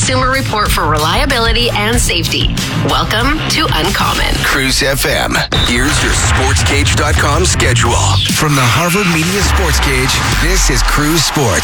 consumer report for reliability and safety. Welcome to Uncommon. Cruise FM. Here's your SportsCage.com schedule. From the Harvard Media Sports Cage, this is Cruise Sports.